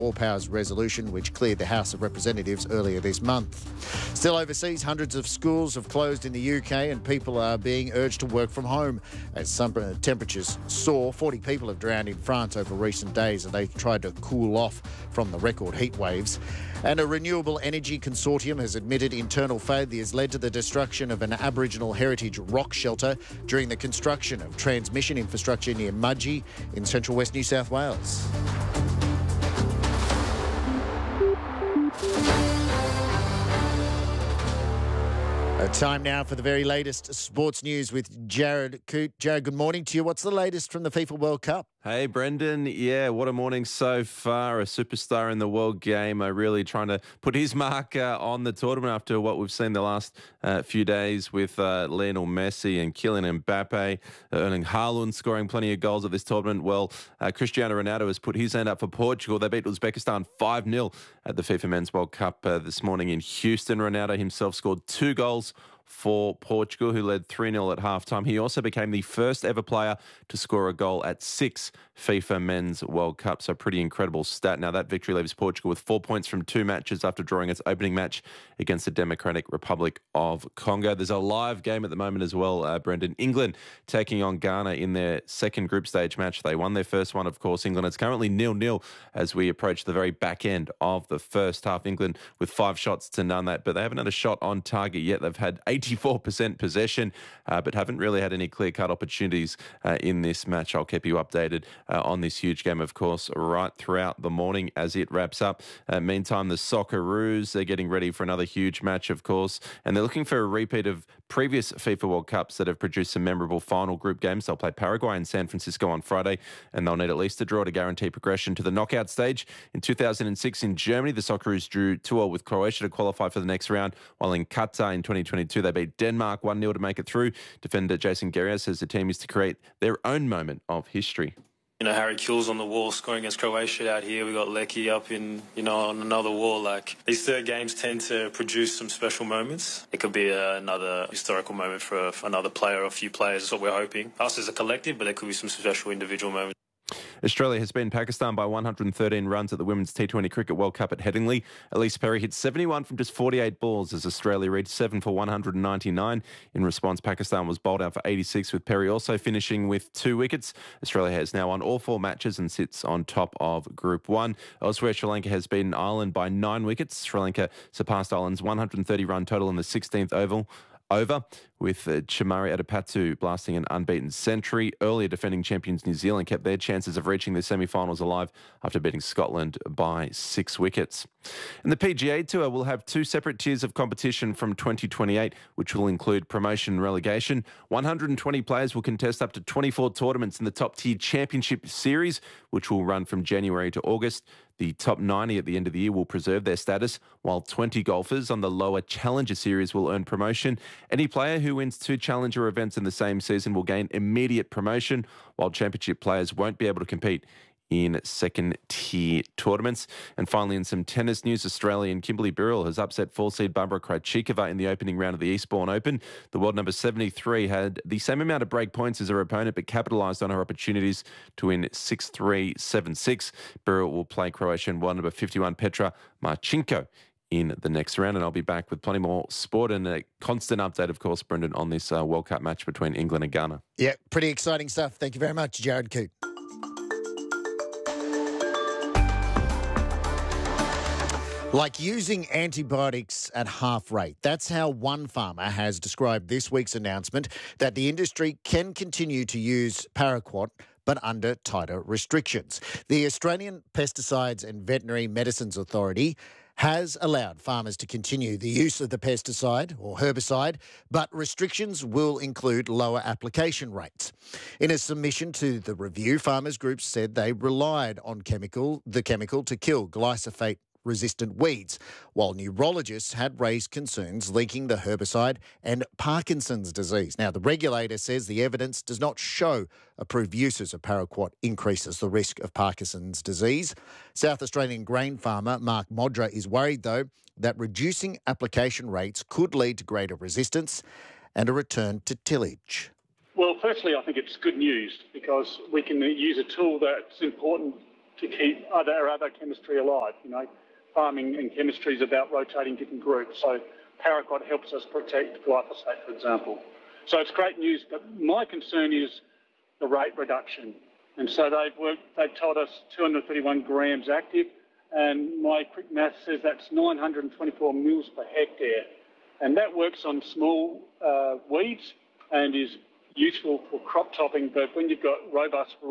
All Powers resolution, which cleared the House of Representatives earlier this month. Still overseas, hundreds of schools have closed in the UK and people are being urged to work from home. As summer temperatures soar, 40 people have drowned in France over recent days as they tried to cool off from the record heat waves. And a renewable energy consortium has admitted internal failures led to the destruction of an Aboriginal heritage rock shelter during the construction of transmission infrastructure near Mudgee in central west New South Wales. Time now for the very latest sports news with Jared Coote. Jared, good morning to you. What's the latest from the FIFA World Cup? Hey, Brendan. Yeah, what a morning so far. A superstar in the world game really trying to put his mark on the tournament after what we've seen the last few days with Lionel Messi and Kylian Mbappe, Erling Haaland scoring plenty of goals at this tournament. Well, Cristiano Ronaldo has put his hand up for Portugal. They beat Uzbekistan 5-0 at the FIFA Men's World Cup this morning in Houston. Ronaldo himself scored 2 goals for Portugal, who led 3-0 at halftime. He also became the first ever player to score a goal at 6 FIFA Men's World Cups. So pretty incredible stat. Now that victory leaves Portugal with 4 points from 2 matches after drawing its opening match against the Democratic Republic of Congo. There's a live game at the moment as well, Brendan. England taking on Ghana in their second group stage match. They won their first one, of course, England. It's currently 0-0 as we approach the very back end of the first half. England with 5 shots to none, but they haven't had a shot on target yet. They've had 84% possession, but haven't really had any clear-cut opportunities in this match. I'll keep you updated on this huge game, of course, right throughout the morning as it wraps up. Meantime, the Socceroos, they're getting ready for another huge match, of course, and they're looking for a repeat of previous FIFA World Cups that have produced some memorable final group games. They'll play Paraguay and San Francisco on Friday, and they'll need at least a draw to guarantee progression to the knockout stage. In 2006 in Germany, the Socceroos drew 2-2 with Croatia to qualify for the next round, while in Qatar in 2022, they beat Denmark 1-0 to make it through. Defender Jason Guerra says the team is to create their own moment of history. You know, Harry Kewell's on the wall scoring against Croatia out here. We got Lecky up in, on another wall. Like, these third games tend to produce some special moments. It could be another historical moment for another player or a few players. That's what we're hoping. Us as a collective, but there could be some special individual moments. Australia has beaten Pakistan by 113 runs at the Women's T20 Cricket World Cup at Headingley. Elise Perry hit 71 from just 48 balls as Australia reached 7 for 199. In response, Pakistan was bowled out for 86, with Perry also finishing with 2 wickets. Australia has now won all 4 matches and sits on top of Group 1. Elsewhere, Sri Lanka has beaten Ireland by 9 wickets. Sri Lanka surpassed Ireland's 130-run total in the 16th over, with Chamari Adipatu blasting an unbeaten century. Earlier defending champions New Zealand kept their chances of reaching the semi-finals alive after beating Scotland by 6 wickets. And the PGA Tour will have 2 separate tiers of competition from 2028, which will include promotion and relegation. 120 players will contest up to 24 tournaments in the top-tier Championship Series, which will run from January to August. The top 90 at the end of the year will preserve their status, while 20 golfers on the lower Challenger Series will earn promotion. Any player who wins 2 Challenger events in the same season will gain immediate promotion, while Championship players won't be able to compete in second-tier tournaments. And finally, in some tennis news, Australian Kimberly Birrell has upset 4-seed Barbara Krejcikova in the opening round of the Eastbourne Open. The world number 73 had the same amount of break points as her opponent, but capitalised on her opportunities to win 6-3, 7-6. Birrell will play Croatian world number 51 Petra Marchenko in the next round, and I'll be back with plenty more sport and a constant update, of course, Brendan, on this World Cup match between England and Ghana. Yeah, pretty exciting stuff. Thank you very much, Jared Coote. Like using antibiotics at half rate. That's how one farmer has described this week's announcement that the industry can continue to use paraquat but under tighter restrictions. The Australian Pesticides and Veterinary Medicines Authority has allowed farmers to continue the use of the pesticide or herbicide, but restrictions will include lower application rates. In a submission to the review, farmers groups said they relied on the chemical to kill glyphosate-resistant weeds, while neurologists had raised concerns linking the herbicide and Parkinson's disease. Now, the regulator says the evidence does not show approved uses of paraquat increases the risk of Parkinson's disease. South Australian grain farmer Mark Modra is worried, though, that reducing application rates could lead to greater resistance and a return to tillage. Well, firstly, I think it's good news because we can use a tool that's important to keep other chemistry alive. Farming and chemistry is about rotating different groups. So paraquat helps us protect glyphosate, for example. So it's great news, but my concern is the rate reduction. And so they've told us 231 grams active, and my quick math says that's 924 mils per hectare. And that works on small weeds and is useful for crop topping, but when you've got robust